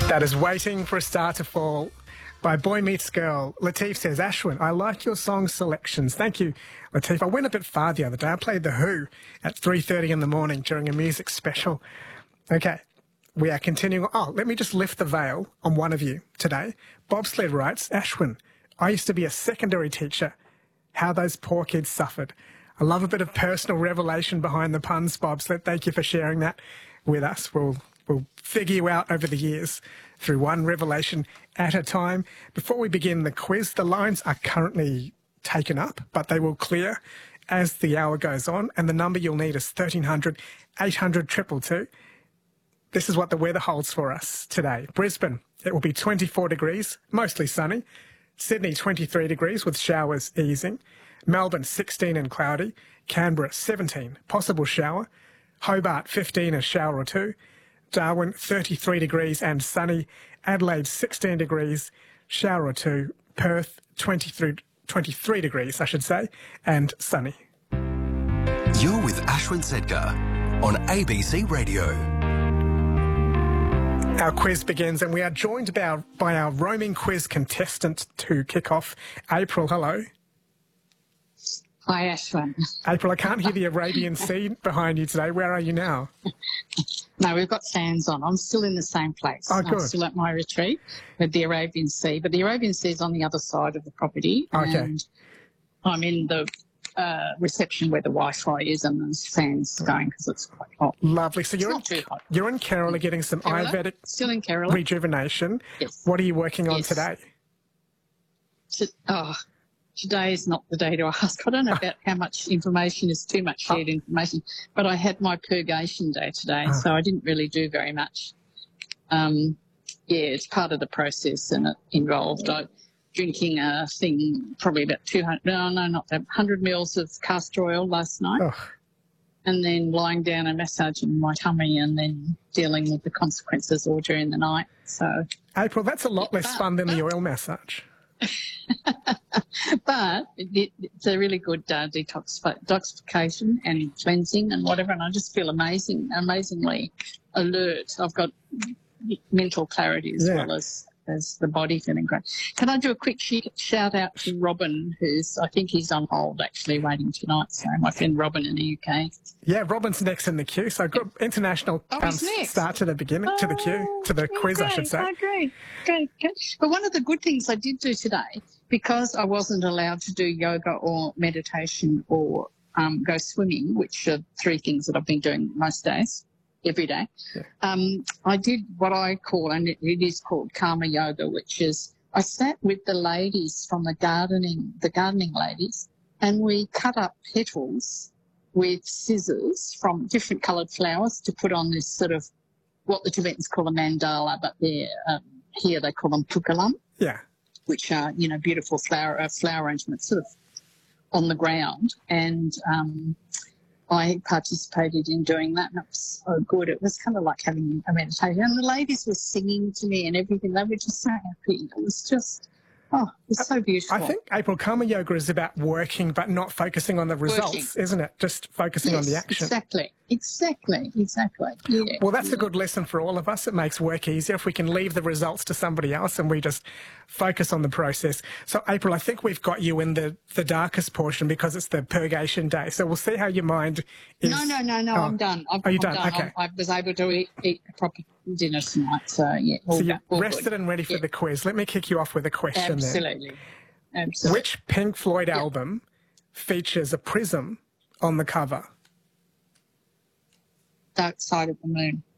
That is Waiting for a Star to Fall by Boy Meets Girl. Latif says, Ashwin, I like your song selections. Thank you, Latif. I went a bit far the other day. I played The Who at 3:30 in the morning during a music special. Okay, we are continuing. Oh, let me just lift the veil on one of you today. Bobsled writes, Ashwin, I used to be a secondary teacher. How those poor kids suffered. I love a bit of personal revelation behind the puns, Bobsled. Thank you for sharing that with us. We'll figure you out over the years through one revelation at a time. Before we begin the quiz, the lines are currently taken up, but they will clear as the hour goes on, and the number you'll need is 1300 800 222. This is what the weather holds for us today. Brisbane, it will be 24 degrees, mostly sunny. Sydney, 23 degrees with showers easing. Melbourne, 16 and cloudy. Canberra, 17, possible shower. Hobart, 15, a shower or two. Darwin, 33 degrees and sunny. Adelaide, 16 degrees, shower or two. Perth, 23 degrees, I should say, and sunny. You're with Ashwin Sedgar on ABC Radio. Our quiz begins, and we are joined by our roaming quiz contestant to kick off. April, hello. Hi, Ashwin. April, I can't hear the Arabian Sea behind you today. Where are you now? No, we've got fans on. I'm still in the same place. Oh, good. I'm still at my retreat with the Arabian Sea, but the Arabian Sea is on the other side of the property. Okay. And I'm in the reception where the Wi-Fi is, and there's fans going because it's quite hot. Lovely. So It's not too hot. you're in Kerala getting some Ayurvedic Still in Kerala. rejuvenation. Yes. What are you working on Yes. today? Today is not the day to ask. I don't know about how much information is too much shared information, but I had my purgation day today, so I didn't really do very much. It's part of the process, and it involved drinking a thing, probably about 100 mils of castor oil last night, and then lying down and massaging my tummy, and then dealing with the consequences all during the night. So, April, that's a lot less fun than the oil massage. But it's a really good detoxification and cleansing and whatever, and I just feel amazingly alert. I've got mental clarity as well as the body feeling great. Can I do a quick shout out to Robin, I think he's on hold actually waiting tonight, so my friend Robin in the UK. Yeah, Robin's next in the queue, so good international start to the beginning, to the queue, to the quiz, I should say. Oh, great. But one of the good things I did do today, because I wasn't allowed to do yoga or meditation or go swimming, which are three things that I've been doing most days, every day, I did what I call, and it is called karma yoga, which is I sat with the ladies from the gardening ladies, and we cut up petals with scissors from different coloured flowers to put on this sort of what the Tibetans call a mandala, but here they call them pukalam, which are, beautiful flower arrangements sort of on the ground. And I participated in doing that, and it was so good. It was kind of like having a meditation. And the ladies were singing to me and everything. They were just so happy. It was just, it's so beautiful. I think, April, karma yoga is about working but not focusing on the results, isn't it? Just focusing on the action. Exactly. Yeah. Well, that's a good lesson for all of us. It makes work easier if we can leave the results to somebody else and we just focus on the process. So, April, I think we've got you in the darkest portion because it's the purgation day. So we'll see how your mind is. No, I'm done. Are you done? Okay. I was able to eat a proper dinner tonight, so yeah. So you're rested and ready for the quiz. Let me kick you off with a question Absolutely. Which Pink Floyd album features a prism on the cover? Dark Side of the Moon.